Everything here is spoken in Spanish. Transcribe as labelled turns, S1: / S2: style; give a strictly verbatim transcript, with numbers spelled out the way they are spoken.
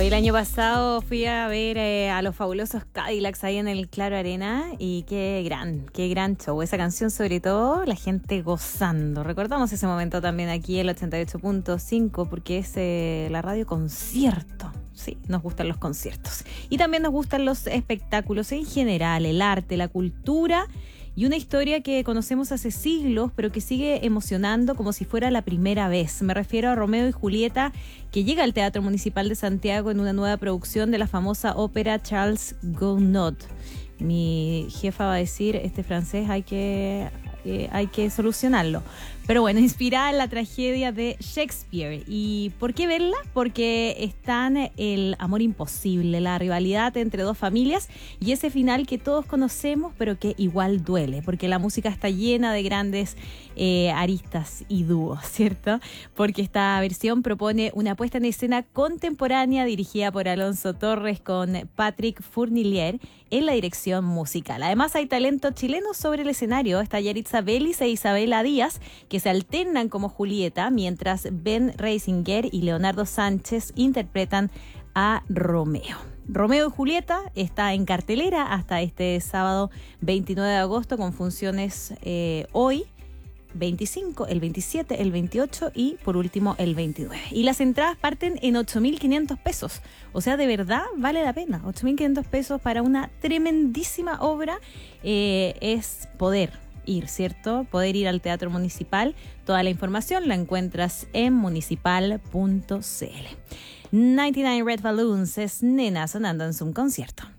S1: Hoy el año pasado fui a ver eh, a los fabulosos Cadillacs ahí en el Claro Arena y qué gran, qué gran show. Esa canción sobre todo, la gente gozando. Recordamos ese momento también aquí en el ochenta y ocho punto cinco porque es eh, la radio concierto. Sí, nos gustan los conciertos. Y también nos gustan los espectáculos en general, el arte, la cultura y una historia que conocemos hace siglos, pero que sigue emocionando como si fuera la primera vez. Me refiero a Romeo y Julieta, que llega al Teatro Municipal de Santiago en una nueva producción de la famosa ópera Charles Gounod. Mi jefa va a decir, este francés hay que, eh, hay que solucionarlo. Pero bueno, inspirada en la tragedia de Shakespeare. ¿Y por qué verla? Porque están el amor imposible, la rivalidad entre dos familias y ese final que todos conocemos, pero que igual duele, porque la música está llena de grandes eh, aristas y dúos, ¿cierto? Porque esta versión propone una puesta en escena contemporánea dirigida por Alonso Torres con Patrick Fournilier en la dirección musical. Además hay talento chileno sobre el escenario. Está Yaritza Bellis e Isabela Díaz, que se alternan como Julieta, mientras Ben Reisinger y Leonardo Sánchez interpretan a Romeo. Romeo y Julieta está en cartelera hasta este sábado veintinueve de agosto con funciones eh, hoy, veinticinco, el veintisiete, el veintiocho y por último el veintinueve. Y las entradas parten en ocho mil quinientos pesos. O sea, de verdad vale la pena. ocho mil quinientos pesos para una tremendísima obra eh, es poder ir, ¿cierto? Poder ir al Teatro Municipal. Toda la información la encuentras en municipal punto c l. noventa y nueve Red Balloons es Nena sonando en su concierto.